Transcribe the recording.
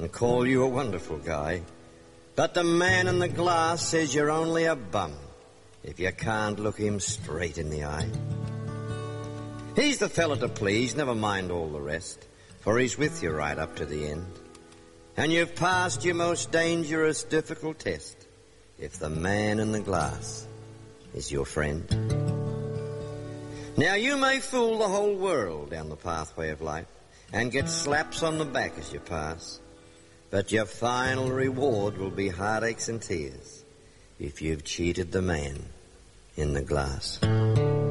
and call you a wonderful guy. But the man in the glass says you're only a bum if you can't look him straight in the eye. He's the fella to please, never mind all the rest, for he's with you right up to the end. And you've passed your most dangerous, difficult test if the man in the glass is your friend. Now, you may fool the whole world down the pathway of life and get slaps on the back as you pass, but your final reward will be heartaches and tears if you've cheated the man in the glass.